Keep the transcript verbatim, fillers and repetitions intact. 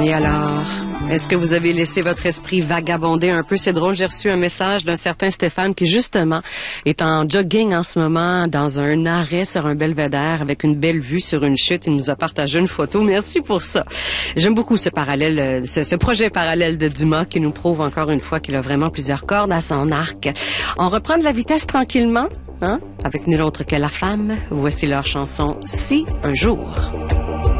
Et alors, est-ce que vous avez laissé votre esprit vagabonder un peu? C'est drôle, j'ai reçu un message d'un certain Stéphane qui, justement, est en jogging en ce moment dans un arrêt sur un belvédère avec une belle vue sur une chute. Il nous a partagé une photo. Merci pour ça. J'aime beaucoup ce parallèle, ce, ce projet parallèle de Dumas qui nous prouve encore une fois qu'il a vraiment plusieurs cordes à son arc. On reprend de la vitesse tranquillement, hein, avec nul autre que la femme. Voici leur chanson « Si un jour ».